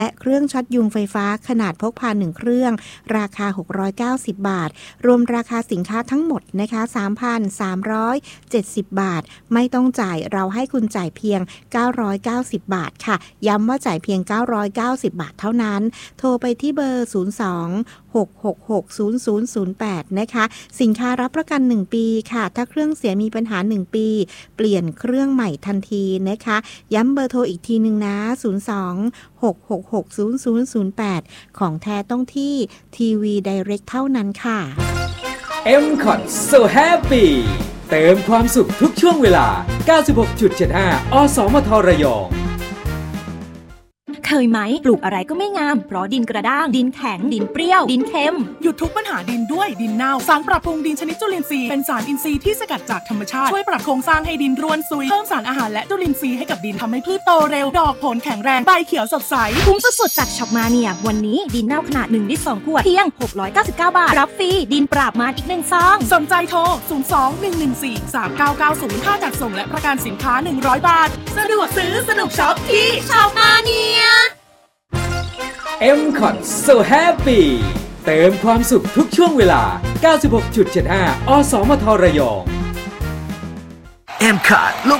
และเครื่องช็อตยุงไฟฟ้าขนาดพกพา1เครื่องราคา690บาทรวมราคาสินค้าทั้งหมดนะคะ 3,370 บาทไม่ต้องจ่ายเราให้คุณจ่ายเพียง990บาทค่ะย้ำว่าจ่ายเพียง990บาทเท่านั้นโทรไปที่เบอร์02-666-0008นะคะสินค้ารับประกัน1ปีค่ะถ้าเครื่องเสียมีปัญหา1ปีเปลี่ยนเครื่องใหม่ทันทีนะคะย้ำเบอร์โทรอีกทีนึงนะ02-666-0008ของแท้ต้องที่ทีวีไดเรกเท่านั้นค่ะ MCOT So Happy เติมความสุขทุกช่วงเวลา 96.75 อสมทระยองเคยไหมปลูกอะไรก็ไม่งามเพราะดินกระด้างดินแข็งดินเปรี้ยวดินเค็มหยุดทุกปัญหาดินด้วยดินเน่าสารปรับปรุงดินชนิดจุลินทรีย์เป็นสารอินทรีย์ที่สกัดจากธรรมชาติช่วยปรับโครงสร้างให้ดินร่วนซุยเพิ่มสารอาหารและจุลินทรีย์ให้กับดินทำให้พืชโตเร็วดอกผลแข็งแรงใบเขียวสดใสคุ้มสุดๆจากช็อปมาเนียวันนี้ดินเน่าขนาด1 ลิตร 2 ขวดเพียง699 บาทรับฟรีดินปราบมารอีก1ซองสนใจโทร02-114-3990ค่าจัดส่งและประกันสินค้า100บาทสะดวกซื้อสนุกช็อปที่ช็อปมาเนีย MCOT So Happy เติมความสุขทุกช่วงเวลา 96.75 อสมทระยอง MCOT ลูก